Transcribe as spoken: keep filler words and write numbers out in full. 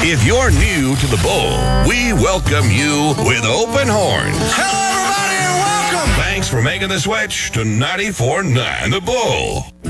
If you're new to the Bull, we welcome you with open horns. Hello, everybody, and welcome. Thanks for making the switch to ninety-four point nine The Bull.